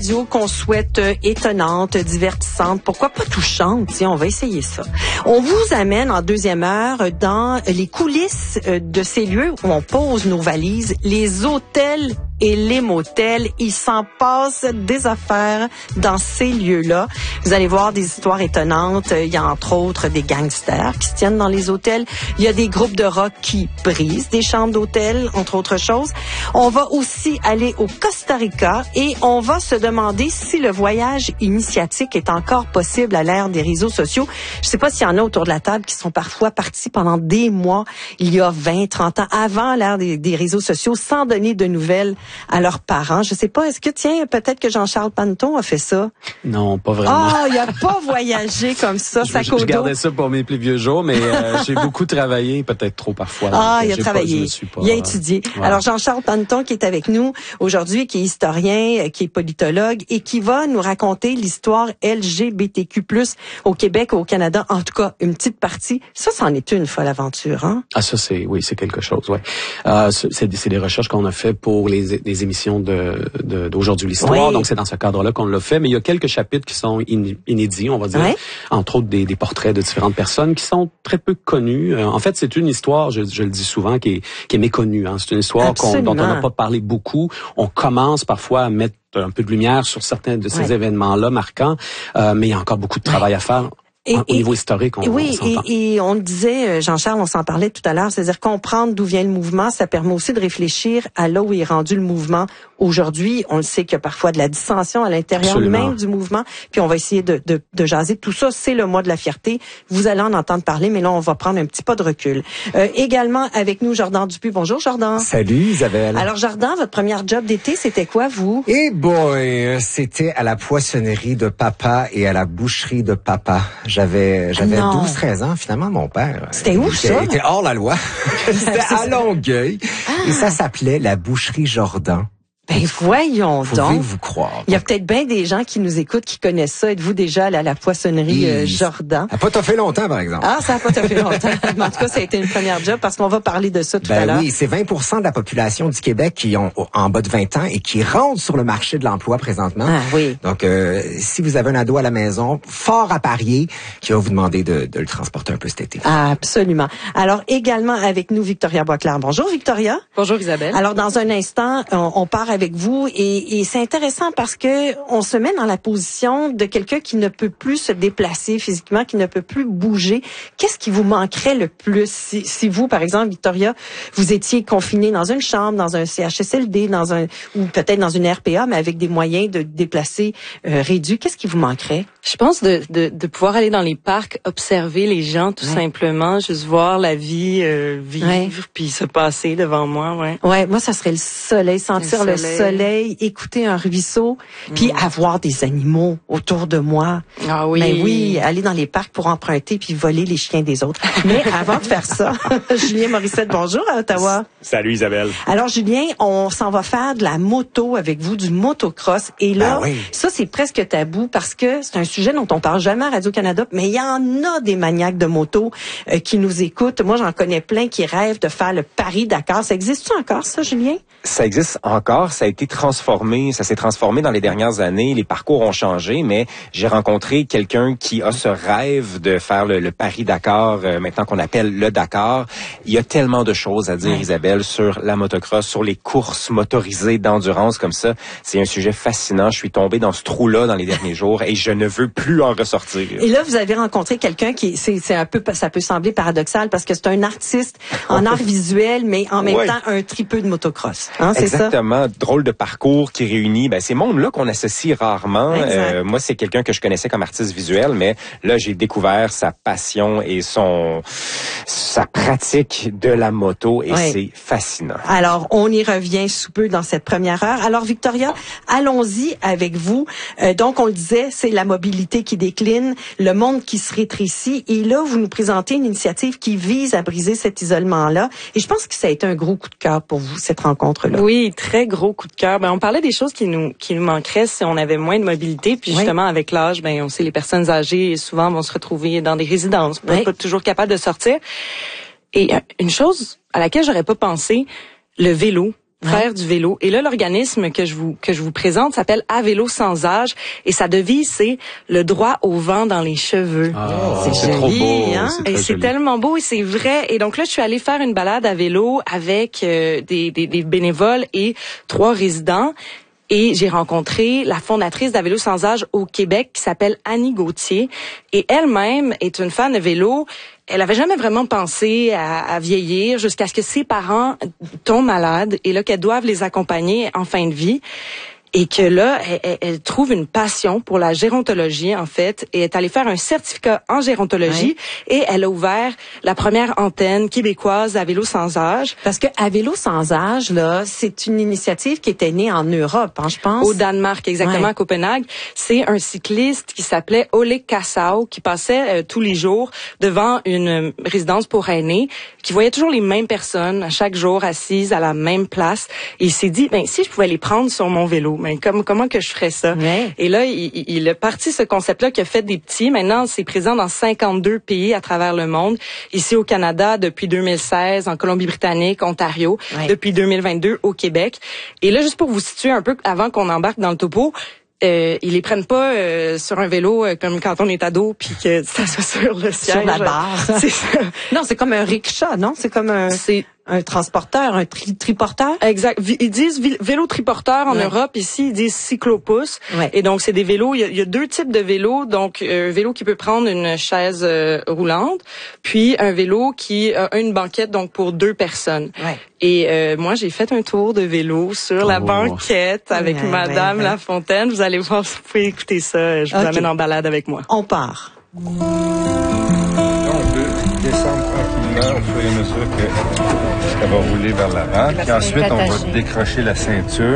Qu'on souhaite étonnante, divertissante, pourquoi pas touchante, tiens, on va essayer ça. On vous amène en deuxième heure dans les coulisses de ces lieux où on pose nos valises, les hôtels et les motels. Il s'en passe des affaires dans ces lieux-là. Vous allez voir des histoires étonnantes. Il y a entre autres des gangsters qui se tiennent dans les hôtels. Il y a des groupes de rock qui brisent des chambres d'hôtel, entre autres choses. On va aussi aller au Costa Rica et on va se demander si le voyage initiatique est encore possible à l'ère des réseaux sociaux. Je sais pas s'il y en a autour de la table qui sont parfois partis pendant des mois, il y a 20, 30 ans, avant l'ère des réseaux sociaux, sans donner de nouvelles à leurs parents. Je sais pas, est-ce que, tiens, peut-être que Jean-Charles Panton a fait ça? Non, pas vraiment. Ah, il a pas voyagé comme ça, sac au dos. Je gardais ça pour mes plus vieux jours, mais j'ai beaucoup travaillé, peut-être trop parfois. Ah, il a travaillé, il a étudié. Ouais. Alors, Jean-Charles Panton qui est avec nous aujourd'hui, qui est historien, qui est politologue et qui va nous raconter l'histoire LGBTQ+, au Québec, au Canada, en tout cas, une petite partie. Ça, c'en est une folle aventure, hein? Ah, ça, c'est quelque chose, ouais. C'est des recherches qu'on a fait pour les émissions d'Aujourd'hui l'Histoire, oui. Donc c'est dans ce cadre-là qu'on l'a fait, mais il y a quelques chapitres qui sont inédits, on va dire, ouais. Entre autres des portraits de différentes personnes qui sont très peu connues. En fait, c'est une histoire, je le dis souvent, qui est méconnue, hein. C'est une histoire dont on n'a pas parlé beaucoup. On commence parfois à mettre un peu de lumière sur certains de ces événements-là marquants, mais il y a encore beaucoup de travail à faire. Au niveau historique, on s'entend. Et on le disait, Jean-Charles, on s'en parlait tout à l'heure, c'est-à-dire comprendre d'où vient le mouvement, ça permet aussi de réfléchir à là où est rendu le mouvement aujourd'hui. On le sait qu'il y a parfois de la dissension à l'intérieur même du mouvement, puis on va essayer de jaser. Tout ça, c'est le mois de la fierté. Vous allez en entendre parler, mais là, on va prendre un petit pas de recul. Également avec nous, Jordan Dupuis. Bonjour, Jordan. Salut, Isabelle. Alors, Jordan, votre première job d'été, c'était quoi, vous? Eh boy, c'était à la poissonnerie de papa et à la boucherie de papa. J'avais 12-13 ans, finalement, mon père. C'était où, ça? Il était hors la loi. C'était à Longueuil. Et ça s'appelait la boucherie Jordan. Ben voyons donc. Pouvez-vous croire? Il y a peut-être bien des gens qui nous écoutent qui connaissent ça. Êtes-vous déjà allé à la poissonnerie Jordan? Ça n'a pas toffé longtemps, par exemple. Ah, ça n'a pas toffé longtemps. Mais en tout cas, ça a été une première job parce qu'on va parler de ça tout à l'heure. Oui, c'est 20% de la population du Québec qui ont en bas de 20 ans et qui rentrent sur le marché de l'emploi présentement. Ah oui. Donc, si vous avez un ado à la maison, fort à parier, qui va vous demander de le transporter un peu cet été. Ah, absolument. Alors, également avec nous, Victoria Boisclair. Bonjour, Victoria. Bonjour, Isabelle. Alors, dans un instant, on part avec vous et c'est intéressant parce que on se met dans la position de quelqu'un qui ne peut plus se déplacer physiquement, qui ne peut plus bouger. Qu'est-ce qui vous manquerait le plus si vous, par exemple, Victoria, vous étiez confinée dans une chambre, dans un CHSLD, ou peut-être dans une RPA, mais avec des moyens de déplacer réduits, qu'est-ce qui vous manquerait? Je pense de pouvoir aller dans les parcs, observer les gens tout simplement, juste voir la vie vivre puis se passer devant moi, Ouais, moi ça serait le soleil, sentir le soleil, écouter un ruisseau, puis avoir des animaux autour de moi. Ah oui. Ben oui, aller dans les parcs pour emprunter puis voler les chiens des autres. Mais avant de faire ça, Julien Morissette, bonjour à Ottawa. Salut Isabelle. Alors Julien, on s'en va faire de la moto avec vous, du motocross. Et là, ça c'est presque tabou parce que c'est un sujet dont on parle jamais à Radio-Canada, mais il y en a des maniaques de moto qui nous écoutent. Moi, j'en connais plein qui rêvent de faire le Paris-Dakar. Ça existe-tu encore, ça, Julien? Ça existe encore. Ça a été transformé. Ça s'est transformé dans les dernières années. Les parcours ont changé, mais j'ai rencontré quelqu'un qui a ce rêve de faire le Paris-Dakar, maintenant qu'on appelle le Dakar. Il y a tellement de choses à dire, Isabelle, sur la motocross, sur les courses motorisées d'endurance comme ça. C'est un sujet fascinant. Je suis tombé dans ce trou-là dans les derniers jours et je ne veux plus en ressortir. Et là, vous avez rencontré quelqu'un qui, c'est un peu, ça peut sembler paradoxal parce que c'est un artiste en art visuel, mais en même temps un tripeux de motocross. Hein, c'est exactement. Ça? Drôle de parcours qui réunit ces mondes-là qu'on associe rarement. Moi, c'est quelqu'un que je connaissais comme artiste visuel, mais là, j'ai découvert sa passion et sa pratique de la moto et c'est fascinant. Alors, on y revient sous peu dans cette première heure. Alors, Victoria, allons-y avec vous. Donc, on le disait, c'est la mobilité qui décline, le monde qui se rétrécit. Et là, vous nous présentez une initiative qui vise à briser cet isolement-là. Et je pense que ça a été un gros coup de cœur pour vous, cette rencontre-là. Oui, très gros coup de cœur. On parlait des choses qui nous manqueraient si on avait moins de mobilité. Puis justement, avec l'âge, on sait les personnes âgées souvent vont se retrouver dans des résidences, pas toujours capables de sortir. Et une chose à laquelle j'aurais pas pensé, le vélo. faire du vélo. Et là, l'organisme que je vous présente s'appelle À vélo sans âge et sa devise, c'est le droit au vent dans les cheveux. C'est trop beau, hein? Et c'est tellement beau et c'est vrai. Et donc là, je suis allée faire une balade à vélo avec des bénévoles et 3 résidents. Et j'ai rencontré la fondatrice d'À vélo sans âge au Québec qui s'appelle Annie Gauthier. Et elle-même est une fan de vélo. Elle avait jamais vraiment pensé à vieillir jusqu'à ce que ses parents tombent malades et là qu'elles doivent les accompagner en fin de vie. Et que là, elle trouve une passion pour la gérontologie, en fait, et est allée faire un certificat en gérontologie, et elle a ouvert la première antenne québécoise à vélo sans âge. Parce que à vélo sans âge, là, c'est une initiative qui était née en Europe, hein, je pense. Au Danemark, exactement, à Copenhague. C'est un cycliste qui s'appelait Ole Kassau, qui passait tous les jours devant une résidence pour aînés, qui voyait toujours les mêmes personnes, à chaque jour, assises à la même place. Et il s'est dit, ben, si je pouvais les prendre sur mon vélo, mais comment que je ferais ça? Ouais. Et là, il a parti ce concept-là qui a fait des petits. Maintenant, c'est présent dans 52 pays à travers le monde. Ici au Canada depuis 2016, en Colombie-Britannique, Ontario, depuis 2022 au Québec. Et là, juste pour vous situer un peu avant qu'on embarque dans le topo, ils les prennent pas sur un vélo comme quand on est ado puis que ça se sur le siège. Sur la barre. C'est ça. Non, c'est comme un rickshaw, non? C'est comme un transporteur, un triporteur. Exact. Ils disent vélo triporteur en Europe. Ici, ils disent cyclopousse. Et donc, c'est des vélos. Il y a 2 types de vélos. Donc, un vélo qui peut prendre une chaise roulante, puis un vélo qui a une banquette, donc pour 2 personnes. Et moi, j'ai fait un tour de vélo sur la banquette avec Madame Lafontaine. Vous allez voir, vous pouvez écouter ça. Je vous amène en balade avec moi. On part. Là, on peut descendre tranquillement au fur et à mesure que ça va rouler vers l'avant. Puis ensuite, on va décrocher la ceinture.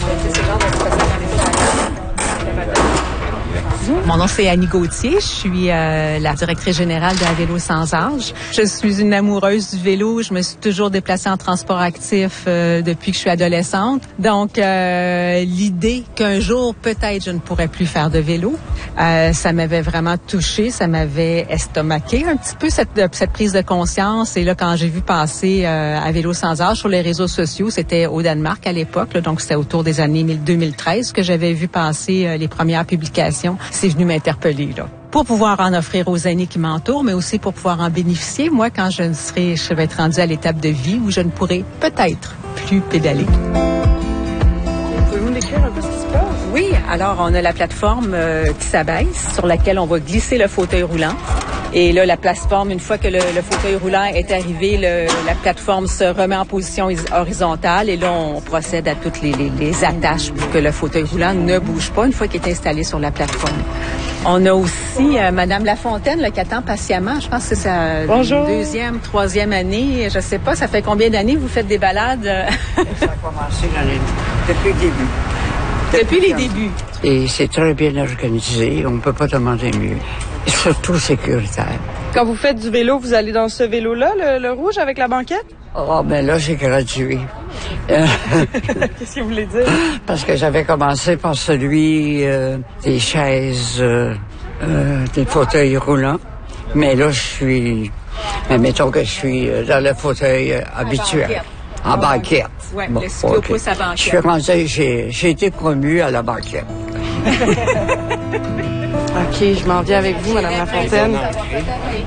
Mon nom, c'est Annie Gauthier. Je suis la directrice générale de À vélo sans âge. Je suis une amoureuse du vélo. Je me suis toujours déplacée en transport actif depuis que je suis adolescente. Donc, l'idée qu'un jour, peut-être, je ne pourrais plus faire de vélo, ça m'avait vraiment touchée. Ça m'avait estomaqué un petit peu, cette prise de conscience. Et là, quand j'ai vu passer À vélo sans âge sur les réseaux sociaux, c'était au Danemark à l'époque. Là, donc, c'était autour des années 2013 que j'avais vu passer les premières publications. C'est venu m'interpeller, là. Pour pouvoir en offrir aux aînés qui m'entourent, mais aussi pour pouvoir en bénéficier, moi, quand je vais être rendue à l'étape de vie où je ne pourrai peut-être plus pédaler. Pouvez-vous décrire un peu ce qui se passe? Oui, alors on a la plateforme qui s'abaisse, sur laquelle on va glisser le fauteuil roulant. Et là, la plateforme, une fois que le fauteuil roulant est arrivé, la plateforme se remet en position horizontale et là, on procède à toutes les attaches pour que le fauteuil roulant ne bouge pas une fois qu'il est installé sur la plateforme. On a aussi Madame Lafontaine là, qui attend patiemment. Je pense que c'est sa 2e, 3e année. Je sais pas, ça fait combien d'années que vous faites des balades? Ça a commencé depuis le début. Depuis les débuts. Et c'est très bien organisé. On ne peut pas demander mieux. Et surtout sécuritaire. Quand vous faites du vélo, vous allez dans ce vélo-là, le rouge avec la banquette? Oh, ben là, j'ai gradué. Qu'est-ce que vous voulez dire? Parce que j'avais commencé par celui des chaises, des fauteuils roulants. Mais là, mettons que je suis dans le fauteuil habituel. En banquette. Oui, bon, le cyclopousse à banquette. Je suis rendue, j'ai été promue à la banquette. OK, je m'en viens avec vous, Madame Lafontaine.